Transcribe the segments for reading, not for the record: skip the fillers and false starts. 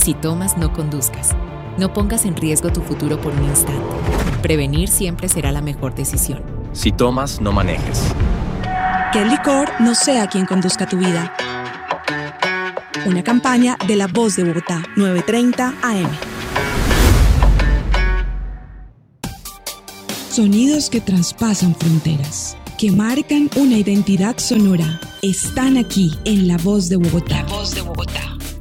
Si tomas, no conduzcas. No pongas en riesgo tu futuro por un instante. Prevenir siempre será la mejor decisión. Si tomas, no manejes. Que el licor no sea quien conduzca tu vida. Una campaña de La Voz de Bogotá, 9:30 AM. Sonidos que traspasan fronteras, que marcan una identidad sonora, están aquí en La Voz de Bogotá. La Voz de Bogotá.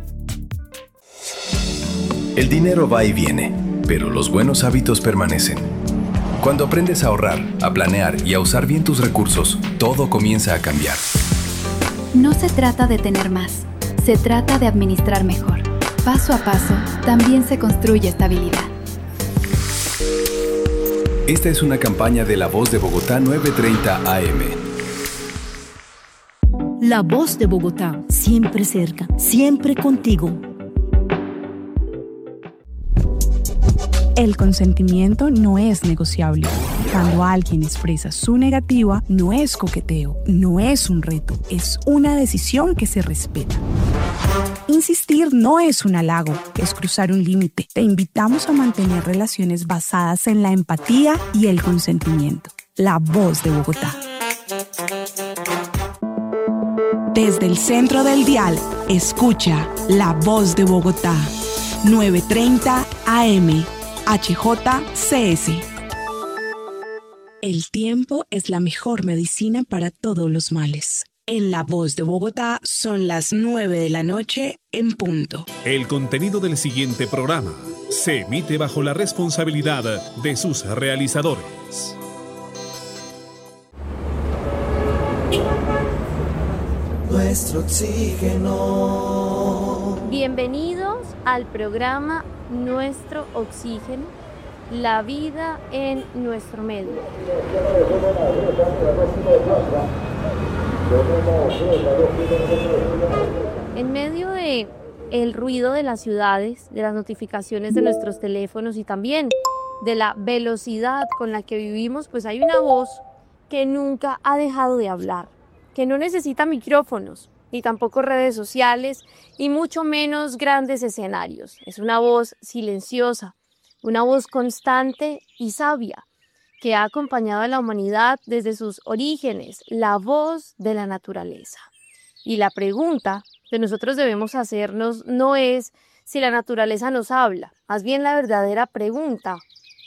El dinero va y viene, pero los buenos hábitos permanecen. Cuando aprendes a ahorrar, a planear y a usar bien tus recursos, todo comienza a cambiar. No se trata de tener más, se trata de administrar mejor. Paso a paso, también se construye estabilidad. Esta es una campaña de La Voz de Bogotá 9:30 AM. La Voz de Bogotá, siempre cerca, siempre contigo. El consentimiento no es negociable. Cuando alguien expresa su negativa, no es coqueteo, no es un reto, es una decisión que se respeta. Insistir no es un halago, es cruzar un límite. Te invitamos a mantener relaciones basadas en la empatía y el consentimiento. La Voz de Bogotá. Desde el centro del dial, escucha La Voz de Bogotá. 9:30 AM. HJCS. El tiempo es la mejor medicina para todos los males. En La Voz de Bogotá son las 9 de la noche en punto. El contenido del siguiente programa se emite bajo la responsabilidad de sus realizadores. Nuestro oxígeno. Bienvenidos al programa Nuestro Oxígeno, la vida en nuestro medio. En medio de el ruido de las ciudades, de las notificaciones de nuestros teléfonos y también de la velocidad con la que vivimos, pues hay una voz que nunca ha dejado de hablar, que no necesita micrófonos, ni tampoco redes sociales, y mucho menos grandes escenarios. Es una voz silenciosa, una voz constante y sabia, que ha acompañado a la humanidad desde sus orígenes, la voz de la naturaleza. Y la pregunta que nosotros debemos hacernos no es si la naturaleza nos habla, más bien la verdadera pregunta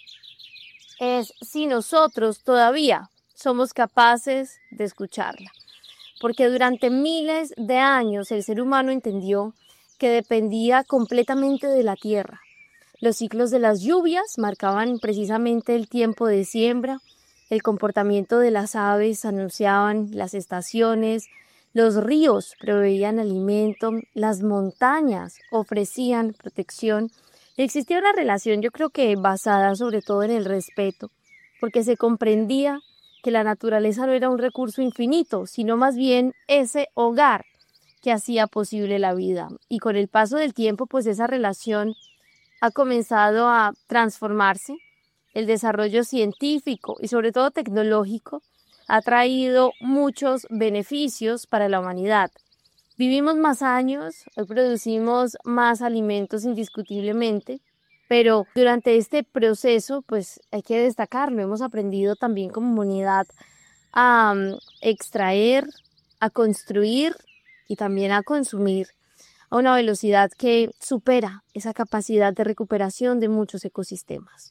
es si nosotros todavía somos capaces de escucharla. Porque durante miles de años el ser humano entendió que dependía completamente de la tierra. Los ciclos de las lluvias marcaban precisamente el tiempo de siembra, el comportamiento de las aves anunciaban las estaciones, los ríos proveían alimento, las montañas ofrecían protección. Existía una relación, yo creo que basada sobre todo en el respeto, porque se comprendía que la naturaleza no era un recurso infinito, sino más bien ese hogar que hacía posible la vida. Y con el paso del tiempo, pues esa relación ha comenzado a transformarse. El desarrollo científico y sobre todo tecnológico ha traído muchos beneficios para la humanidad. Vivimos más años, hoy producimos más alimentos indiscutiblemente, pero durante este proceso, pues hay que destacarlo, hemos aprendido también como humanidad a extraer, a construir y también a consumir a una velocidad que supera esa capacidad de recuperación de muchos ecosistemas.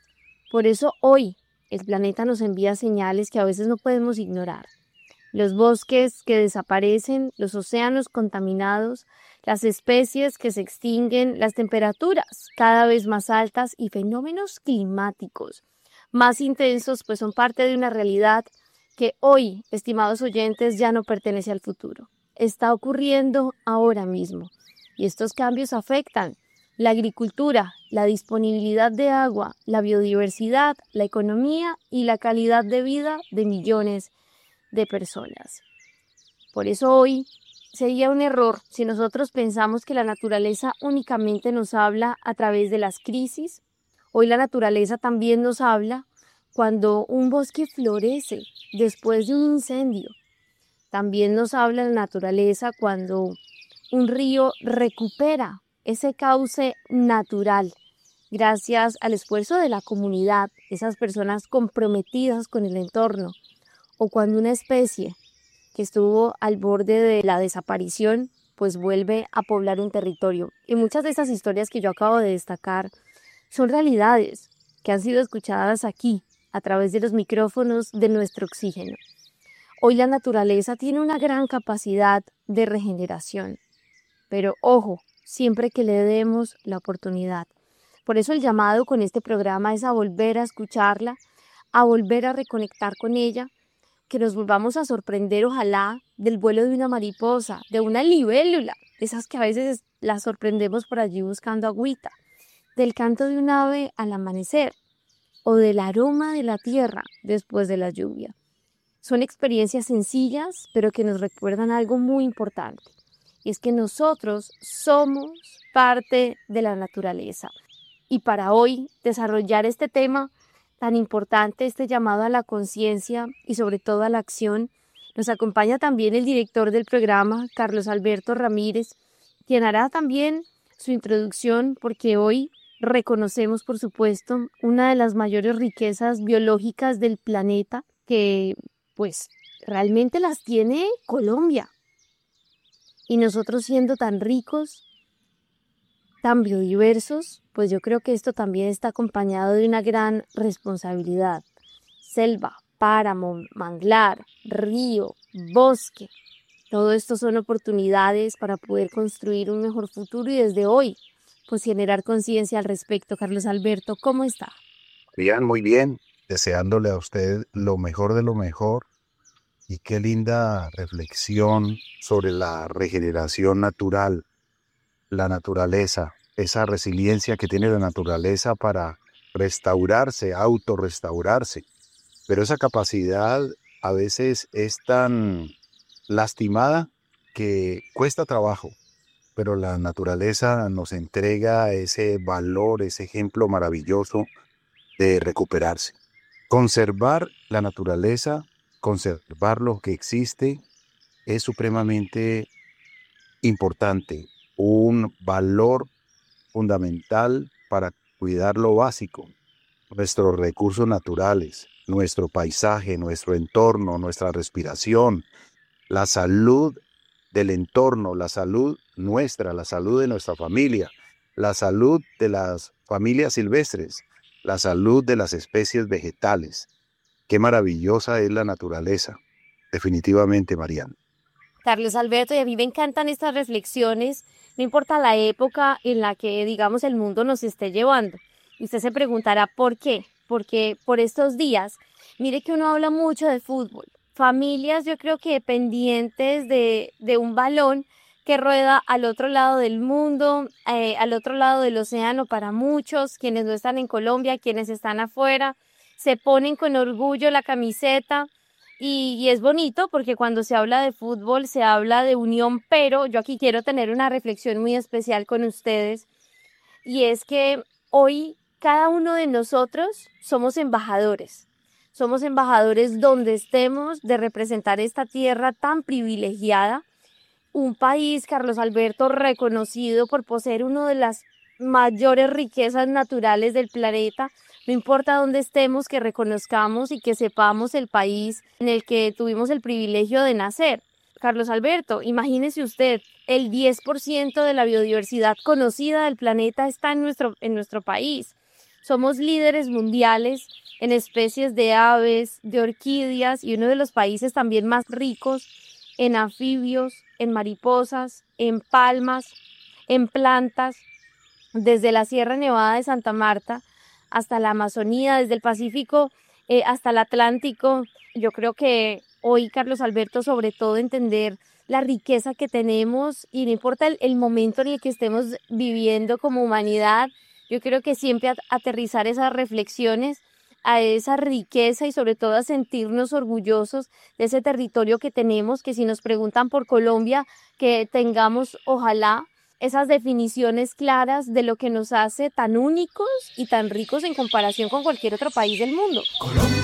Por eso hoy el planeta nos envía señales que a veces no podemos ignorar. Los bosques que desaparecen, los océanos contaminados, las especies que se extinguen, las temperaturas cada vez más altas y fenómenos climáticos más intensos, pues son parte de una realidad que hoy, estimados oyentes, ya no pertenece al futuro. Está ocurriendo ahora mismo y estos cambios afectan la agricultura, la disponibilidad de agua, la biodiversidad, la economía y la calidad de vida de millones de personas. Por eso hoy sería un error si nosotros pensamos que la naturaleza únicamente nos habla a través de las crisis. Hoy la naturaleza también nos habla cuando un bosque florece después de un incendio. También nos habla la naturaleza cuando un río recupera ese cauce natural, gracias al esfuerzo de la comunidad, esas personas comprometidas con el entorno, o cuando una especie que estuvo al borde de la desaparición, pues vuelve a poblar un territorio. Y muchas de estas historias que yo acabo de destacar son realidades que han sido escuchadas aquí, a través de los micrófonos de nuestro oxígeno. Hoy la naturaleza tiene una gran capacidad de regeneración, pero ojo, siempre que le demos la oportunidad. Por eso el llamado con este programa es a volver a escucharla, a volver a reconectar con ella, que nos volvamos a sorprender, ojalá, del vuelo de una mariposa, de una libélula, esas que a veces las sorprendemos por allí buscando agüita, del canto de un ave al amanecer o del aroma de la tierra después de la lluvia. Son experiencias sencillas, pero que nos recuerdan algo muy importante, y es que nosotros somos parte de la naturaleza. Y para hoy desarrollar este tema tan importante, este llamado a la conciencia y sobre todo a la acción, nos acompaña también el director del programa, Carlos Alberto Ramírez, quien hará también su introducción, porque hoy reconocemos, por supuesto, una de las mayores riquezas biológicas del planeta, que pues realmente las tiene Colombia. Y nosotros siendo tan ricos, tan biodiversos, pues yo creo que esto también está acompañado de una gran responsabilidad. Selva, páramo, manglar, río, bosque, todo esto son oportunidades para poder construir un mejor futuro y desde hoy, pues generar conciencia al respecto. Carlos Alberto, ¿cómo está? Bien, muy bien, deseándole a usted lo mejor de lo mejor y qué linda reflexión sobre la regeneración natural, la naturaleza, esa resiliencia que tiene la naturaleza para restaurarse, autorrestaurarse. Pero esa capacidad a veces es tan lastimada que cuesta trabajo. Pero la naturaleza nos entrega ese valor, ese ejemplo maravilloso de recuperarse. Conservar la naturaleza, conservar lo que existe, es supremamente importante. Un valor fundamental para cuidar lo básico, nuestros recursos naturales, nuestro paisaje, nuestro entorno, nuestra respiración, la salud del entorno, la salud nuestra, la salud de nuestra familia, la salud de las familias silvestres, la salud de las especies vegetales. Qué maravillosa es la naturaleza, definitivamente, Mariana. Carlos Alberto, y a mí me encantan estas reflexiones, no importa la época en la que, digamos, el mundo nos esté llevando. Y usted se preguntará, ¿por qué? Porque por estos días, mire que uno habla mucho de fútbol. Familias, yo creo que pendientes de un balón que rueda al otro lado del mundo, al otro lado del océano para muchos, quienes no están en Colombia, quienes están afuera, se ponen con orgullo la camiseta. Y es bonito porque cuando se habla de fútbol se habla de unión, pero yo aquí quiero tener una reflexión muy especial con ustedes, y es que hoy cada uno de nosotros somos embajadores donde estemos de representar esta tierra tan privilegiada, un país, Carlos Alberto, reconocido por poseer una de las mayores riquezas naturales del planeta. No importa dónde estemos, que reconozcamos y que sepamos el país en el que tuvimos el privilegio de nacer. Carlos Alberto, imagínese usted, el 10% de la biodiversidad conocida del planeta está en nuestro país. Somos líderes mundiales en especies de aves, de orquídeas y uno de los países también más ricos en anfibios, en mariposas, en palmas, en plantas, desde la Sierra Nevada de Santa Marta hasta la Amazonía, desde el Pacífico hasta el Atlántico. Yo creo que hoy, Carlos Alberto, sobre todo entender la riqueza que tenemos y no importa el momento en el que estemos viviendo como humanidad, yo creo que siempre aterrizar esas reflexiones a esa riqueza y sobre todo a sentirnos orgullosos de ese territorio que tenemos, que si nos preguntan por Colombia, que tengamos, ojalá, esas definiciones claras de lo que nos hace tan únicos y tan ricos en comparación con cualquier otro país del mundo. Colombia.